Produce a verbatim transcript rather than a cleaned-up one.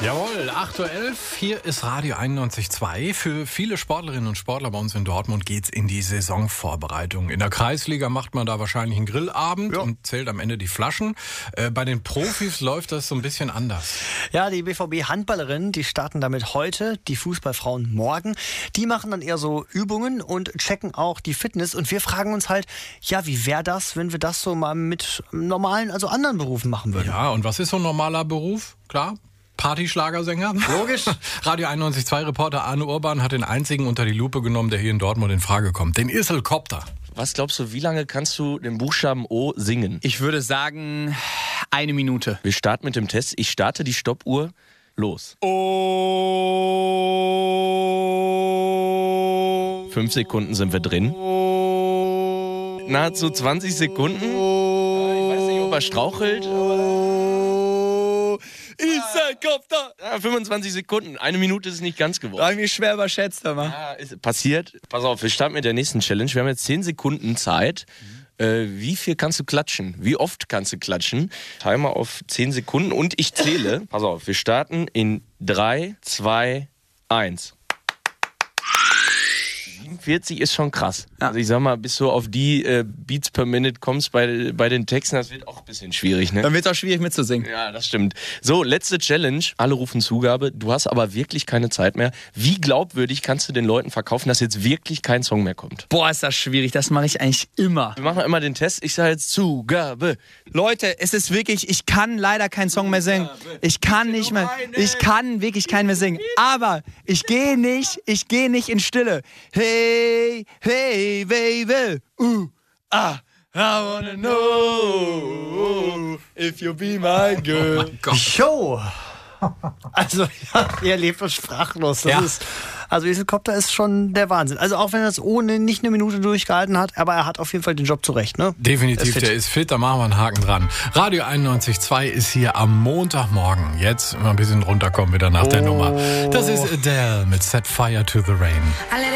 Jawohl, acht Uhr elf, hier ist Radio einundneunzig Komma zwei. Für viele Sportlerinnen und Sportler bei uns in Dortmund geht's in die Saisonvorbereitung. In der Kreisliga macht man da wahrscheinlich einen Grillabend ja. und zählt am Ende die Flaschen. Äh, bei den Profis läuft das so ein bisschen anders. Ja, die B V B-Handballerinnen, die starten damit heute, die Fußballfrauen morgen. Die machen dann eher so Übungen und checken auch die Fitness. Und wir fragen uns halt, ja, wie wäre das, wenn wir das so mal mit normalen, also anderen Berufen machen würden? Ja, und was ist so ein normaler Beruf? Klar. Partyschlagersänger. Logisch. Radio einundneunzig Komma zwei Reporter Arne Urban hat den einzigen unter die Lupe genommen, der hier in Dortmund in Frage kommt. Den Isselkopter. Was glaubst du, wie lange kannst du den Buchstaben O singen? Ich würde sagen, eine Minute. Wir starten mit dem Test. Ich starte die Stoppuhr. Los. Oh. Fünf Sekunden sind wir drin. Nahezu zwanzig Sekunden. Ich weiß nicht, ob er strauchelt, aber... Isselkopter! Ja, fünfundzwanzig Sekunden. Eine Minute ist nicht ganz geworden. Da habe ich mich schwer überschätzt, aber. Ja, ist passiert. Pass auf, wir starten mit der nächsten Challenge. Wir haben jetzt zehn Sekunden Zeit. Mhm. Äh, wie viel kannst du klatschen? Wie oft kannst du klatschen? Timer auf zehn Sekunden und ich zähle. Pass auf, wir starten in drei, zwei, eins. siebenundvierzig ist schon krass. Ja. Also ich sag mal, bis du auf die äh, Beats per Minute kommst bei, bei den Texten, das wird auch ein bisschen schwierig, ne? Dann wird es auch schwierig mitzusingen. Ja, das stimmt. So, letzte Challenge. Alle rufen Zugabe. Du hast aber wirklich keine Zeit mehr. Wie glaubwürdig kannst du den Leuten verkaufen, dass jetzt wirklich kein Song mehr kommt? Boah, ist das schwierig. Das mache ich eigentlich immer. Wir machen immer den Test. Ich sage jetzt Zugabe. Leute, es ist wirklich, ich kann leider keinen Song mehr singen. Ich kann nicht mehr, ich kann wirklich keinen mehr singen. Aber ich gehe nicht, ich gehe nicht in Stille. Hey, hey, baby, uh, ah, I wanna know if you be my girl. Oh Show! Also, ja, ihr lebt sprachlos. Das Ja. ist, also, Isselkopter ist schon der Wahnsinn. Also, auch wenn er es ohne nicht eine Minute durchgehalten hat, aber er hat auf jeden Fall den Job zurecht, ne? Definitiv, Er ist fit. der ist fit, da machen wir einen Haken dran. Radio einundneunzig Komma zwei ist hier am Montagmorgen. Jetzt mal ein bisschen runterkommen wieder nach der Nummer. Das ist Adele mit Set Fire to the Rain.